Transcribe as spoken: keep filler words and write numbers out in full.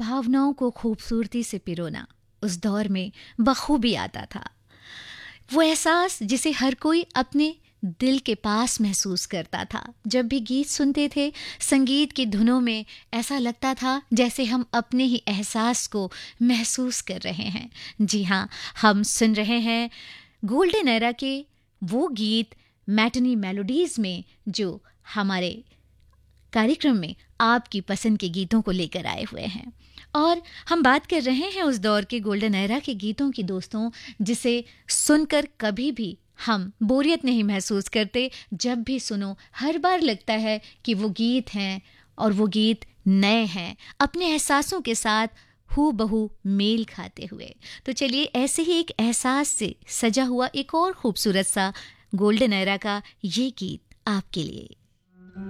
भावनाओं को खूबसूरती से पिरोना उस दौर में बखूबी आता था। वो एहसास जिसे हर कोई अपने दिल के पास महसूस करता था। जब भी गीत सुनते थे, संगीत की धुनों में ऐसा लगता था जैसे हम अपने ही एहसास को महसूस कर रहे हैं। जी हाँ, हम सुन रहे हैं गोल्डन एरा के वो गीत मैटनी मेलोडीज में जो हमारे कार्यक्रम में आपकी पसंद के गीतों को लेकर आए हुए हैं। और हम बात कर रहे हैं उस दौर के गोल्डन एरा के गीतों की दोस्तों, जिसे सुनकर कभी भी हम बोरियत नहीं महसूस करते। जब भी सुनो हर बार लगता है कि वो गीत हैं और वो गीत नए हैं, अपने एहसासों के साथ हू बहू मेल खाते हुए। तो चलिए ऐसे ही एक एहसास से सजा हुआ एक और खूबसूरत सा गोल्डन एरा का ये गीत आपके लिए।